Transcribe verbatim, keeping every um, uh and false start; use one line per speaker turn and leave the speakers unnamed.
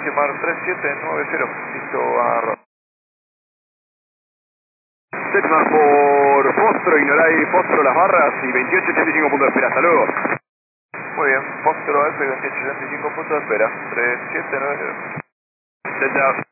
Mar tres siete nueve cero, listo a rodar.
Setmar por Fósforo, ignoráis Fósforo las barras y veintiocho ochenta y cinco puntos de espera, hasta luego.
Muy bien, Foxtrot Alfa veintiocho ochenta y cinco puntos de espera, tres siete nueve cero.
Chao, chao.